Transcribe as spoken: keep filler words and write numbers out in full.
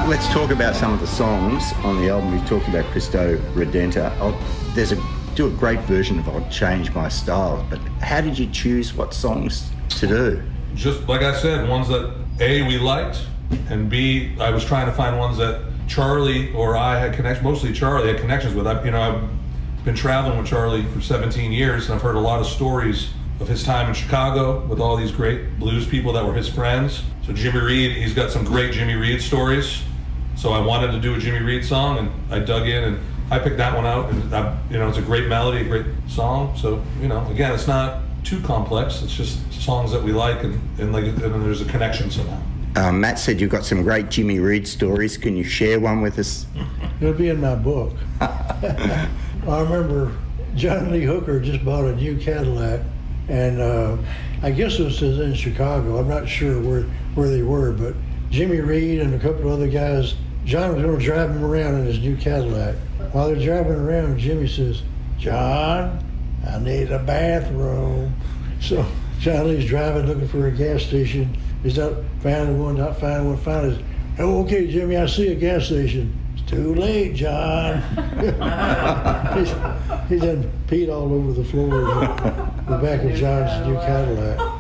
let's talk about some of the songs on the album. We've talked about Cristo Redentor. I'll, there's a do a great version of I'll Change My Style, but how did you choose what songs to do? Just like I said, ones that A, we liked, and B, I was trying to find ones that Charlie or I had connections, mostly Charlie had connections with. I, you know, I've been traveling with Charlie for seventeen years, and I've heard a lot of stories of his time in Chicago with all these great blues people that were his friends. So Jimmy Reed, he's got some great Jimmy Reed stories. So I wanted to do a Jimmy Reed song, and I dug in and I picked that one out, and I, you know, it's a great melody, a great song. So, you know, again, it's not too complex. It's just songs that we like, and, and like, and then there's a connection somehow. Um, Matt said you've got some great Jimmy Reed stories. Can you share one with us? It'll be in my book. I remember John Lee Hooker just bought a new Cadillac, and uh, I guess it was in Chicago. I'm not sure where, where they were, but Jimmy Reed and a couple of other guys, John was going to drive him around in his new Cadillac. While they're driving around, Jimmy says, "John, I need a bathroom." So John Lee's driving, looking for a gas station. He's not finding one, not finding one, finding it. "Oh, okay, Jimmy, I see a gas station." "It's too late, John." he's, he done peed all over the floor of the, the back of John's new Cadillac.